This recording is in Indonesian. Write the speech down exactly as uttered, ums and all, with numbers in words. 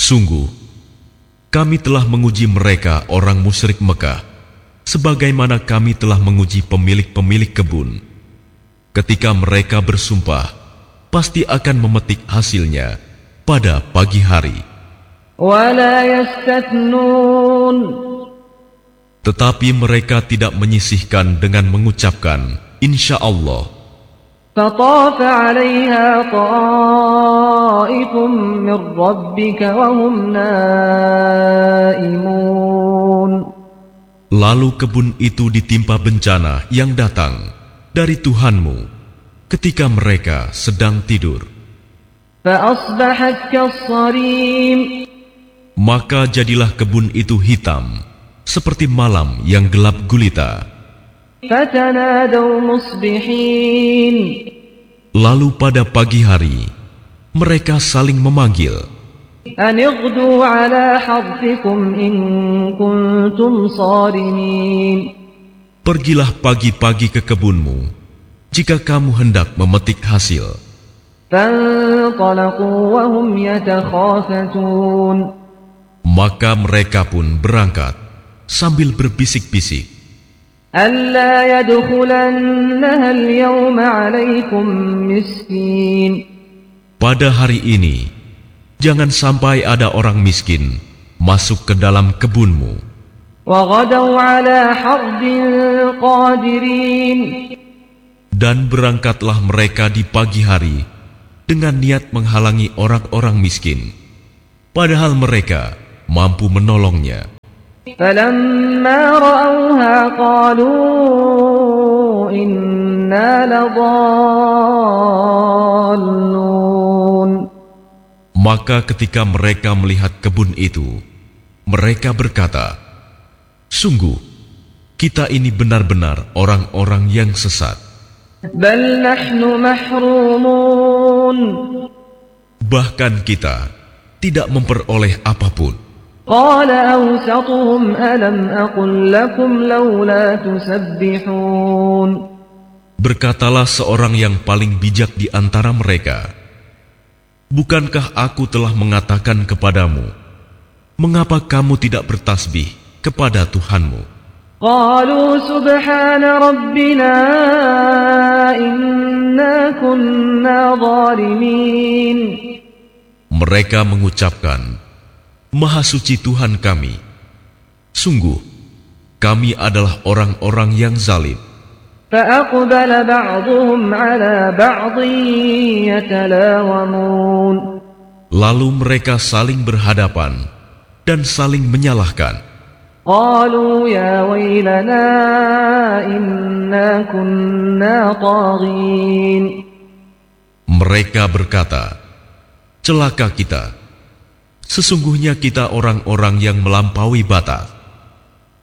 Sungguh, kami telah menguji mereka orang musyrik Mekah, sebagaimana kami telah menguji pemilik-pemilik kebun. Ketika mereka bersumpah, pasti akan memetik hasilnya pada pagi hari. Tetapi mereka tidak menyisihkan dengan mengucapkan insya Allah. فطاف عليها طائف من ربك وهم نائمون. Lalu kebun itu ditimpa bencana yang datang dari Tuhanmu ketika mereka sedang tidur. فأصبحت كالصريم. Maka jadilah kebun itu hitam seperti malam yang gelap gulita. فتنادوا مصبحين. Lalu pada pagi hari mereka saling memanggil, أن اغدوا على حرثكم إن كنتم صارمين. pergilah pagi-pagi ke kebunmu jika kamu hendak memetik hasil. فانطلقوا وهم يتخافتون. Maka mereka pun berangkat sambil berbisik-bisik, ألا يدخلنها اليوم عليكم مسكين. pada hari ini jangan sampai ada orang miskin masuk ke dalam kebunmu. وغدوا على حرد قادرين. Dan berangkatlah mereka di pagi hari dengan niat menghalangi orang-orang miskin, padahal mereka mampu menolongnya. فلما رأوها قالوا إنا لضالون. Maka ketika mereka melihat kebun itu, mereka berkata, sungguh, kita ini benar-benar orang-orang yang sesat. بل نحن محرومون. Bahkan kita tidak memperoleh apapun. قال أوسطهم ألم أقل لكم لولا تسبحون. Berkatalah seorang yang paling bijak di antara mereka, bukankah aku telah mengatakan kepadamu, mengapa kamu tidak bertasbih kepada Tuhanmu? قالوا سبحان ربنا إنا كنا ظالمين. Mereka mengucapkan, Maha suci Tuhan kami, sungguh kami adalah orang-orang yang zalim. فأقبل بعضهم على بعض يتلاومون. Lalu mereka saling berhadapan dan saling menyalahkan. قالوا يا ويلنا إنا كنا طاغين. Mereka berkata, celaka kita, sesungguhnya kita orang-orang yang melampaui batas.